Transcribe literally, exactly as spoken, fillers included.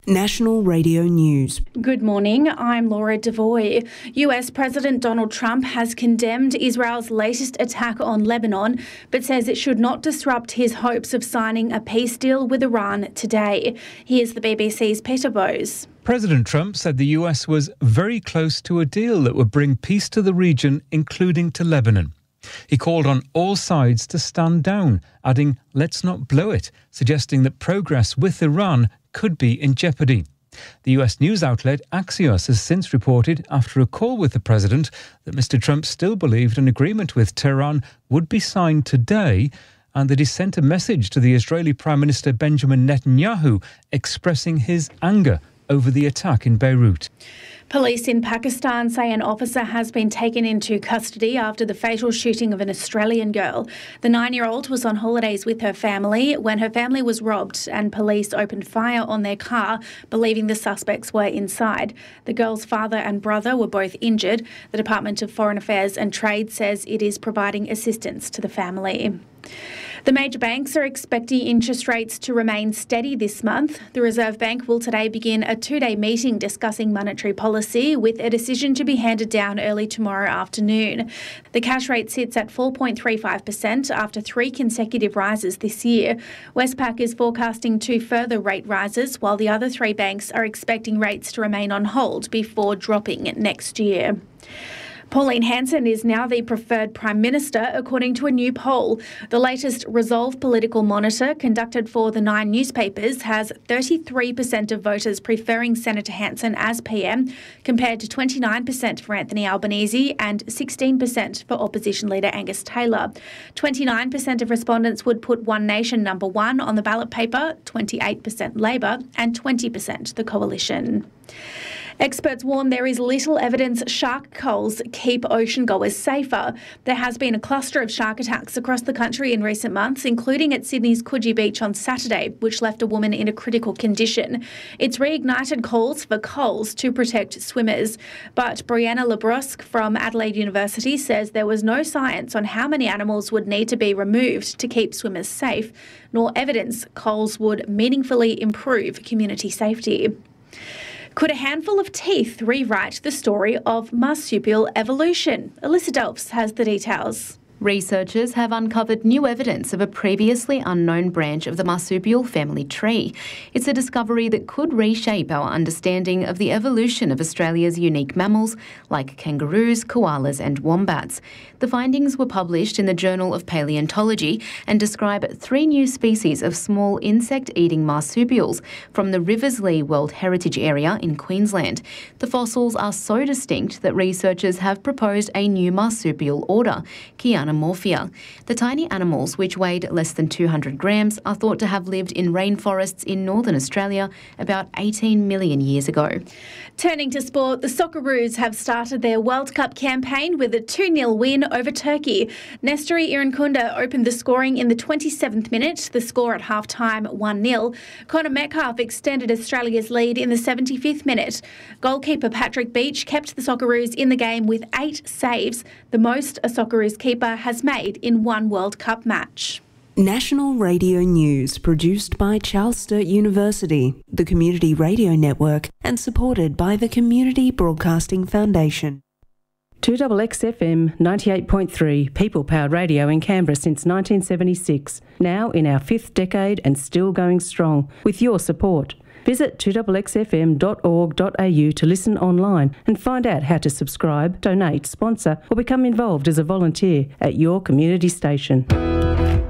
National Radio News. Good morning, I'm Laura Devoy. U S President Donald Trump has condemned Israel's latest attack on Lebanon, but says it should not disrupt his hopes of signing a peace deal with Iran today. Here's the B B C's Peter Bowes. President Trump said the U S was very close to a deal that would bring peace to the region, including to Lebanon. He called on all sides to stand down, adding, "Let's not blow it," suggesting that progress with Iran could be in jeopardy. The U S news outlet Axios has since reported, after a call with the president, that Mister Trump still believed an agreement with Tehran would be signed today, and that he sent a message to the Israeli Prime Minister Benjamin Netanyahu expressing his anger over the attack in Beirut. Police in Pakistan say an officer has been taken into custody after the fatal shooting of an Australian girl. The nine-year-old was on holidays with her family when her family was robbed and police opened fire on their car, believing the suspects were inside. The girl's father and brother were both injured. The Department of Foreign Affairs and Trade says it is providing assistance to the family. The major banks are expecting interest rates to remain steady this month. The Reserve Bank will today begin a two-day meeting discussing monetary policy, with a decision to be handed down early tomorrow afternoon. The cash rate sits at four point three five percent after three consecutive rises this year. Westpac is forecasting two further rate rises, while the other three banks are expecting rates to remain on hold before dropping next year. Pauline Hanson is now the preferred Prime Minister, according to a new poll. The latest Resolve Political Monitor, conducted for the Nine newspapers, has thirty-three percent of voters preferring Senator Hanson as P M, compared to twenty-nine percent for Anthony Albanese and sixteen percent for opposition leader Angus Taylor. twenty-nine percent of respondents would put One Nation number one on the ballot paper, twenty-eight percent Labor and twenty percent the Coalition. Experts warn there is little evidence shark culls keep ocean goers safer. There has been a cluster of shark attacks across the country in recent months, including at Sydney's Coogee Beach on Saturday, which left a woman in a critical condition. It's reignited calls for culls to protect swimmers. But Brianna Lebrusque from Adelaide University says there was no science on how many animals would need to be removed to keep swimmers safe, nor evidence culls would meaningfully improve community safety. Could a handful of teeth rewrite the story of marsupial evolution? Alyssa Delps has the details. Researchers have uncovered new evidence of a previously unknown branch of the marsupial family tree. It's a discovery that could reshape our understanding of the evolution of Australia's unique mammals like kangaroos, koalas and wombats. The findings were published in the Journal of Paleontology and describe three new species of small insect-eating marsupials from the Riverslea World Heritage Area in Queensland. The fossils are so distinct that researchers have proposed a new marsupial order, Kiana Morphia. The tiny animals, which weighed less than two hundred grams, are thought to have lived in rainforests in northern Australia about eighteen million years ago. Turning to sport, the Socceroos have started their World Cup campaign with a two nil win over Turkey. Nestori Irankunda opened the scoring in the twenty-seventh minute, the score at half-time one nil. Connor Metcalf extended Australia's lead in the seventy-fifth minute. Goalkeeper Patrick Beach kept the Socceroos in the game with eight saves, the most a Socceroos keeper has made in one World Cup match. National Radio News, produced by Charles Sturt University, the Community Radio Network, and supported by the Community Broadcasting Foundation. two X X F M ninety-eight point three, people-powered radio in Canberra since nineteen seventy-six, now in our fifth decade and still going strong, with your support. Visit two X X F M dot org dot a u to listen online and find out how to subscribe, donate, sponsor or become involved as a volunteer at your community station.